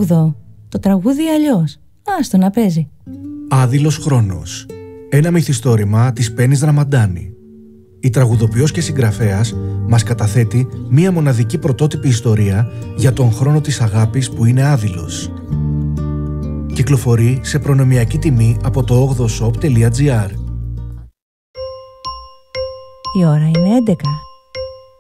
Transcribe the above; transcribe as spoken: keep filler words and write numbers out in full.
όγδοο. Το τραγούδι αλλιώς. Άστο να παίζει. Άδειλος χρόνος. Ένα μυθιστόρημα της Πέννης Ραμαντάνη. Η τραγουδοποιός και συγγραφέας μας καταθέτει μία μοναδική πρωτότυπη ιστορία για τον χρόνο της αγάπης που είναι άδειλος. Κυκλοφορεί σε προνομιακή τιμή από το όγδοο shop τελεία τζι άρ. Η ώρα είναι έντεκα.